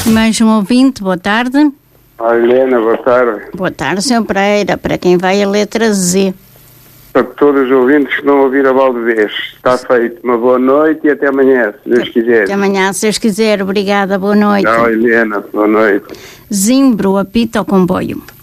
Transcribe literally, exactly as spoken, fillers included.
Mais um ouvinte, boa tarde. Ah, Helena, boa tarde. Boa tarde, senhor Pereira. Para quem vai a letra Z? Para todos os ouvintes que não ouviram a Valdevez. Está feito. Uma boa noite e até amanhã, se Deus quiser. Até amanhã, se Deus quiser. Obrigada, boa noite. Tchau, Helena. Boa noite. Zimbro apita ao comboio.